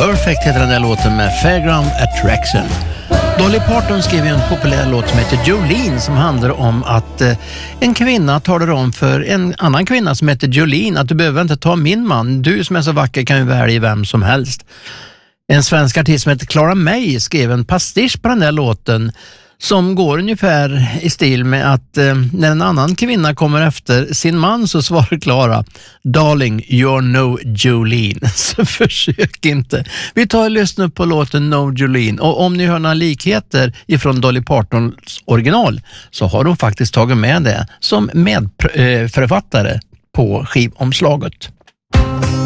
Perfect heter den där låten med Fairground Attraction. Dolly Parton skrev en populär låt som heter Jolene, som handlar om att en kvinna talar om för en annan kvinna som heter Jolene att du behöver inte ta min man, du som är så vacker kan ju välja vem som helst. En svensk artist som heter Clara May skrev en pastisch på den där låten som går ungefär i stil med att när en annan kvinna kommer efter sin man så svarar Clara: Darling, you're no Jolene. Så försök inte. Vi tar och lyssnar på låten No Jolene. Och om ni hör några likheter ifrån Dolly Partons original så har hon faktiskt tagit med det som medförfattare på skivomslaget.